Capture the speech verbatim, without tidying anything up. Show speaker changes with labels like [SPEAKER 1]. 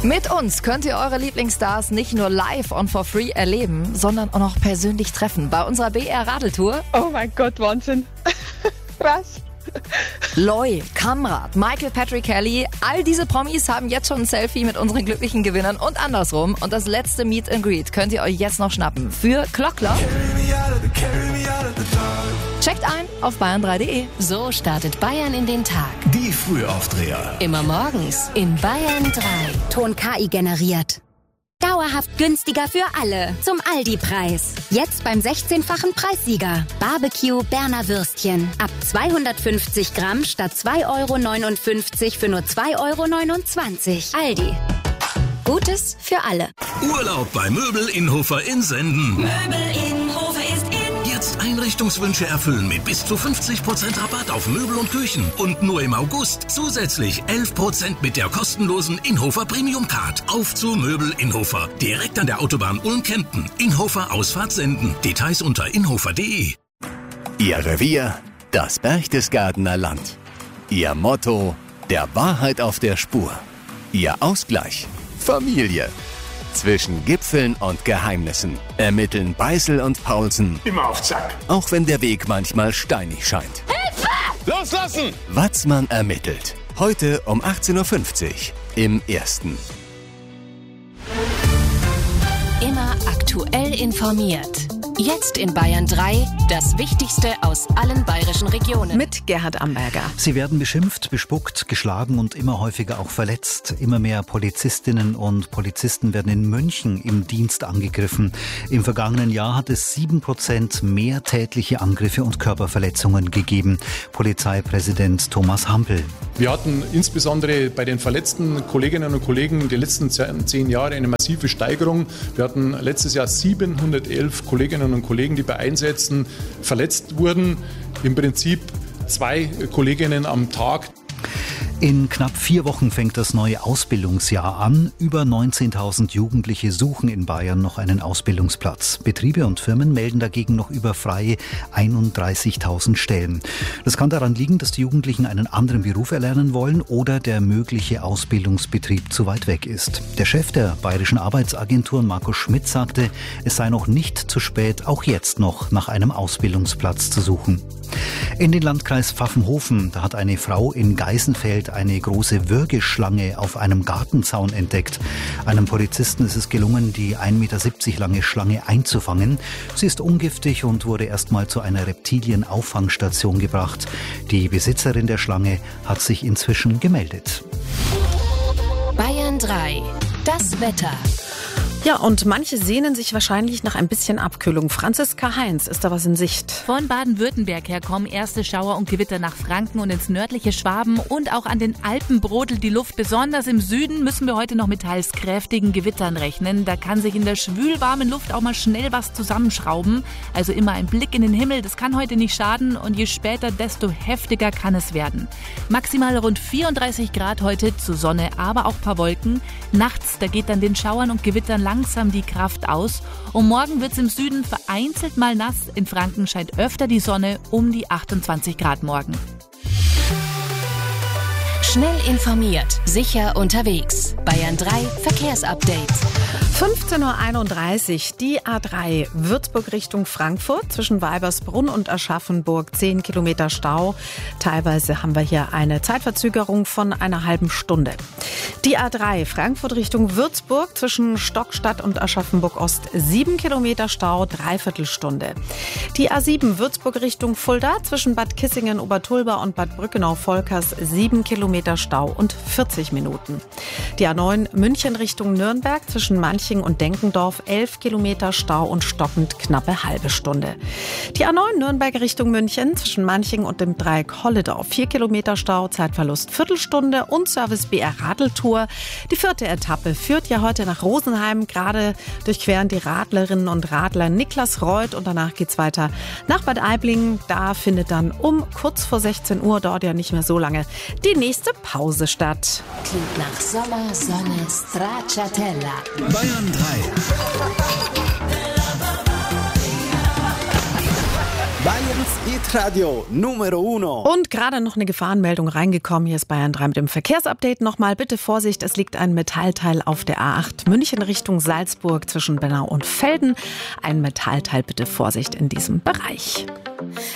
[SPEAKER 1] Mit uns könnt ihr eure Lieblingsstars nicht nur live und for free erleben, sondern auch noch persönlich treffen bei unserer B R-Radeltour.
[SPEAKER 2] Oh mein Gott, Wahnsinn. Krass.
[SPEAKER 1] Loy, Kamrat, Michael Patrick Kelly, all diese Promis haben jetzt schon ein Selfie mit unseren glücklichen Gewinnern und andersrum. Und das letzte Meet and Greet könnt ihr euch jetzt noch schnappen für Glockler. Checkt ein auf bayern drei punkt de.
[SPEAKER 3] So startet Bayern in den Tag.
[SPEAKER 4] Die Frühaufdreher.
[SPEAKER 3] Immer morgens in Bayern drei.
[SPEAKER 5] Ton K I generiert. Dauerhaft günstiger für alle. Zum Aldi-Preis. Jetzt beim sechzehnfachen Preissieger. Barbecue Berner Würstchen. Ab zweihundertfünfzig Gramm statt zwei Euro neunundfünfzig für nur zwei Euro neunundzwanzig. Aldi. Gutes für alle.
[SPEAKER 4] Urlaub bei Möbel Inhofer in Senden.
[SPEAKER 6] Möbel Inhofer ist in.
[SPEAKER 4] Jetzt Einrichtungswünsche erfüllen mit bis zu fünfzig Prozent Rabatt auf Möbel und Küchen. Und nur im August zusätzlich elf Prozent mit der kostenlosen Inhofer Premium Card. Auf zu Möbel Inhofer. Direkt an der Autobahn Ulm-Kempten. Inhofer Ausfahrt Senden. Details unter inhofer punkt de.
[SPEAKER 7] Ihr Revier, das Berchtesgadener Land. Ihr Motto, der Wahrheit auf der Spur. Ihr Ausgleich, Familie. Zwischen Gipfeln und Geheimnissen ermitteln Beißel und Paulsen.
[SPEAKER 8] Immer auf Zack.
[SPEAKER 7] Auch wenn der Weg manchmal steinig scheint.
[SPEAKER 8] Hilfe! Loslassen!
[SPEAKER 7] Watzmann ermittelt. Heute um achtzehn Uhr fünfzig im Ersten.
[SPEAKER 3] Immer aktuell informiert. Jetzt in Bayern drei, das Wichtigste aus allen bayerischen Regionen.
[SPEAKER 1] Mit Gerhard Amberger.
[SPEAKER 9] Sie werden beschimpft, bespuckt, geschlagen und immer häufiger auch verletzt. Immer mehr Polizistinnen und Polizisten werden in München im Dienst angegriffen. Im vergangenen Jahr hat es sieben Prozent mehr tätliche Angriffe und Körperverletzungen gegeben. Polizeipräsident Thomas Hampel.
[SPEAKER 10] Wir hatten insbesondere bei den verletzten Kolleginnen und Kollegen die letzten zehn Jahre eine massive Steigerung. Wir hatten letztes Jahr siebenhundertelf Kolleginnen und Kollegen, die bei Einsätzen verletzt wurden. Im Prinzip zwei Kolleginnen am Tag.
[SPEAKER 9] In knapp vier Wochen fängt das neue Ausbildungsjahr an. Über neunzehntausend Jugendliche suchen in Bayern noch einen Ausbildungsplatz. Betriebe und Firmen melden dagegen noch über freie einunddreißigtausend Stellen. Das kann daran liegen, dass die Jugendlichen einen anderen Beruf erlernen wollen oder der mögliche Ausbildungsbetrieb zu weit weg ist. Der Chef der Bayerischen Arbeitsagentur, Markus Schmidt, sagte, es sei noch nicht zu spät, auch jetzt noch nach einem Ausbildungsplatz zu suchen. In den Landkreis Pfaffenhofen, da hat eine Frau in Geisenfeld eine große Würgeschlange auf einem Gartenzaun entdeckt. Einem Polizisten ist es gelungen, die ein Meter siebzig lange Schlange einzufangen. Sie ist ungiftig und wurde erstmal zu einer Reptilienauffangstation gebracht. Die Besitzerin der Schlange hat sich inzwischen gemeldet.
[SPEAKER 3] Bayern drei, das Wetter.
[SPEAKER 1] Ja, und manche sehnen sich wahrscheinlich nach ein bisschen Abkühlung. Franziska Heinz, ist da was in Sicht?
[SPEAKER 11] Von Baden-Württemberg her kommen erste Schauer und Gewitter nach Franken und ins nördliche Schwaben. Und auch an den Alpen brodelt die Luft. Besonders im Süden müssen wir heute noch mit teils kräftigen Gewittern rechnen. Da kann sich in der schwülwarmen Luft auch mal schnell was zusammenschrauben. Also immer ein Blick in den Himmel, das kann heute nicht schaden. Und je später, desto heftiger kann es werden. Maximal rund vierunddreißig Grad heute, zu Sonne, aber auch ein paar Wolken. Nachts, da geht dann den Schauern und Gewittern lang langsam die Kraft aus. Und morgen wird es im Süden vereinzelt mal nass. In Franken scheint öfter die Sonne, um die achtundzwanzig Grad morgen.
[SPEAKER 3] Schnell informiert, sicher unterwegs. Bayern drei Verkehrsupdate.
[SPEAKER 1] fünfzehn Uhr einunddreißig, die A drei Würzburg Richtung Frankfurt zwischen Weibersbrunn und Aschaffenburg zehn Kilometer Stau. Teilweise haben wir hier eine Zeitverzögerung von einer halben Stunde. Die A drei Frankfurt Richtung Würzburg zwischen Stockstadt und Aschaffenburg Ost sieben Kilometer Stau, dreiviertel Stunde. Die A sieben Würzburg Richtung Fulda zwischen Bad Kissingen, Obertulba und Bad Brückenau-Volkers sieben Kilometer Stau und vierzig Minuten. Die A neun München Richtung Nürnberg zwischen Manching und Denkendorf elf Kilometer Stau und stockend knappe halbe Stunde. Die A neun Nürnberg Richtung München zwischen Manching und dem Dreieck Holledau vier Kilometer Stau, Zeitverlust Viertelstunde und Service B R Radeltour. Die vierte Etappe führt ja heute nach Rosenheim. Gerade durchqueren die Radlerinnen und Radler Niklas Reuth und danach geht's weiter nach Bad Aiblingen. Da findet dann um kurz vor sechzehn Uhr, dauert ja nicht mehr so lange, die nächste Pause statt.
[SPEAKER 3] Klingt nach Sommer, Sonne, Stracciatella.
[SPEAKER 4] Bayern drei.
[SPEAKER 12] Bayerns Hit-Radio Numero Uno.
[SPEAKER 1] Und gerade noch eine Gefahrenmeldung reingekommen. Hier ist Bayern drei mit dem Verkehrsupdate. Nochmal bitte Vorsicht, es liegt ein Metallteil auf der A acht München Richtung Salzburg zwischen Bernau und Velden. Ein Metallteil, bitte Vorsicht in diesem Bereich.